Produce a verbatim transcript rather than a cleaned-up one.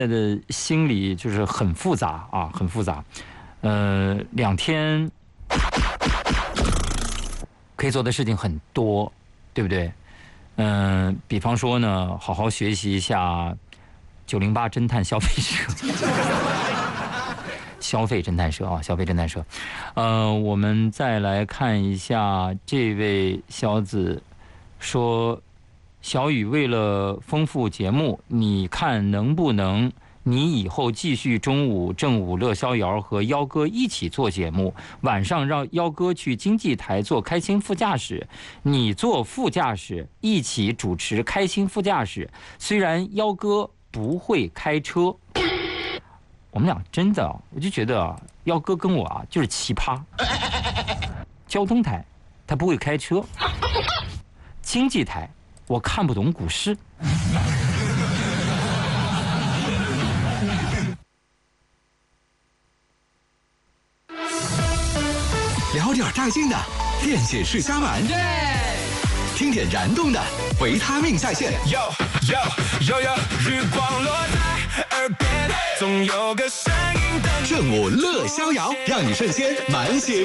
的心里就是很复杂啊，很复杂。呃，两天可以做的事情很多，对不对？嗯、呃，比方说呢，好好学习一下九零八侦探消费社，消费侦探社啊，消费侦探社。呃，我们再来看一下这位小子说。小雨为了丰富节目，你看能不能你以后继续中午正午乐逍遥和幺哥一起做节目，晚上让幺哥去经济台做开心副驾驶，你做副驾驶，一起主持开心副驾驶。虽然幺哥不会开车，我们俩真的，我就觉得啊，幺哥跟我啊就是奇葩。交通台他不会开车，经济台。我看不懂股市。 聊点带劲的，电解质加满，听点燃动的，维他命在线。 有有有有，日光落在耳边，总有个声音等你。 正午乐逍遥，让你瞬间满血。